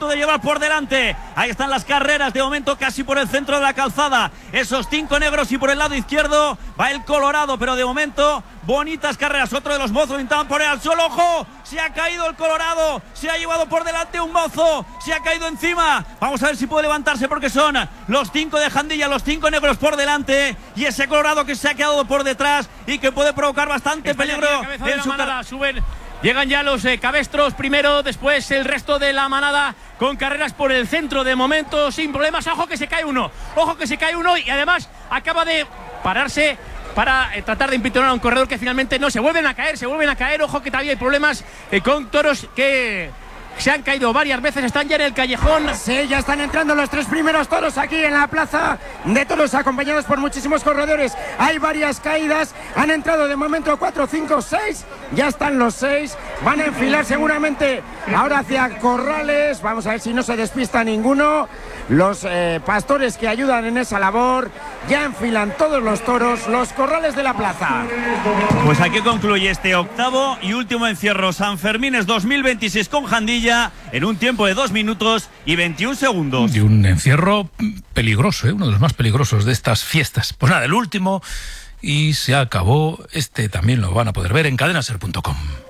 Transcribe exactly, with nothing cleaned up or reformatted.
punto de llevar por delante. Ahí están las carreras, de momento casi por el centro de la calzada. Esos cinco negros y por el lado izquierdo va el Colorado, pero de momento bonitas carreras. Otro de los mozos intentaban poner al suelo. ¡Ojo! Se ha caído el Colorado, se ha llevado por delante un mozo, se ha caído encima. Vamos a ver si puede levantarse, porque son los cinco de Jandilla, los cinco negros por delante, y ese Colorado que se ha quedado por detrás y que puede provocar bastante Está peligro en en su su manada. Suben, llegan ya los eh, cabestros primero, después el resto de la manada con carreras por el centro de momento sin problemas. Ojo que se cae uno, ojo que se cae uno, y además acaba de pararse para eh, tratar de impitonar a un corredor que finalmente no. Se vuelven a caer, se vuelven a caer. Ojo que todavía hay problemas eh, con toros que se han caído varias veces, están ya en el callejón. Sí, ya están entrando los tres primeros toros aquí en la plaza de toros, acompañados por muchísimos corredores. Hay varias caídas, han entrado de momento cuatro, cinco, seis, ya están los seis, van a enfilar seguramente ahora hacia corrales. Vamos a ver si no se despista ninguno. Los eh, pastores que ayudan en esa labor ya enfilan todos los toros, los corrales de la plaza. Pues aquí concluye este octavo y último encierro San Fermines dos mil veintiséis con Jandilla en un tiempo de dos minutos y veintiún segundos. Y un encierro peligroso, ¿eh? Uno de los más peligrosos de estas fiestas. Pues nada, el último, y se acabó. Este también lo van a poder ver en cadena ser punto com.